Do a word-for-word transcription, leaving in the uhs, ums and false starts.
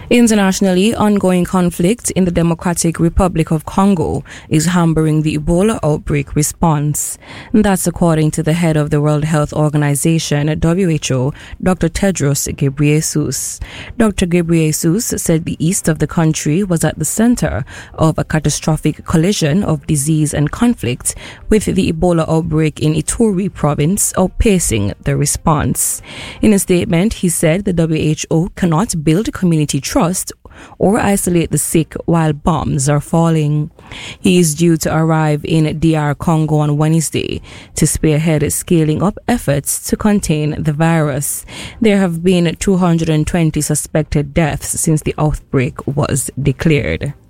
Internationally, ongoing conflict in the Democratic Republic of Congo is hampering the Ebola outbreak response. That's according to the head of the World Health Organization, W H O, Doctor Tedros Ghebreyesus. Doctor Ghebreyesus said the east of the country was at the center of a catastrophic collision of disease and conflict, with the Ebola outbreak in Ituri province outpacing the response. In a statement, he said the W H O cannot build community trust trust or isolate the sick while bombs are falling. He is due to arrive in D R Congo on Wednesday to spearhead scaling up efforts to contain the virus. There have been two hundred twenty suspected deaths since the outbreak was declared.